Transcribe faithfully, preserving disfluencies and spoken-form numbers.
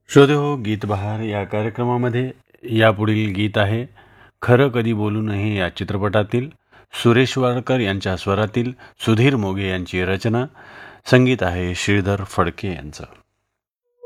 श्रोते हो, गीत बहार या कार्यक्रमामध्ये यापुढील गीत आहे खरं कधी बोलू नये या चित्रपटातील सुरेश वाडकर यांच्या स्वरातील सुधीर मोघे यांची रचना, संगीत आहे श्रीधर फडके यांचं.